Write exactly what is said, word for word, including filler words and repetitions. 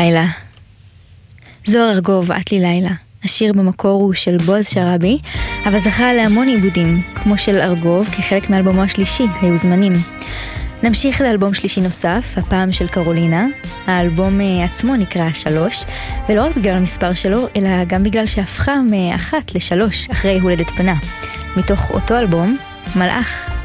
לילה. זוהר ארגוב, את לי לילה. השיר במקור הוא של בועז שרבי, אבל זכה להמון עיבודים, כמו של ארגוב, כחלק מאלבומו השלישי, היו זמנים. נמשיך לאלבום שלישי נוסף, הפעם של קרולינה. האלבום עצמו נקרא שלוש, ולא רק בגלל המספר שלו, אלא גם בגלל שהפכה מאחת לשלוש אחרי הולדת פנה. מתוך אותו אלבום, מלאך.